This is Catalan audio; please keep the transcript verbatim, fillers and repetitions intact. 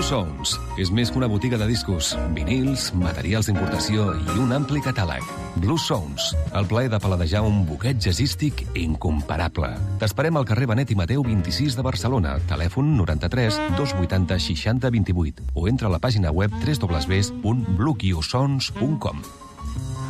Blue Sounds és més que una botiga de discos, vinils, materials d'importació i un ampli catàleg. Blue Sounds, el plaer de paladejar un buquet jazzístic incomparable. T'esperem al carrer Benet i Mateu vint-i-sis de Barcelona, telèfon noranta-tres dos vuitanta seixanta vint-i-vuit o entra a la pàgina web w w w punt blue guió sons punt com.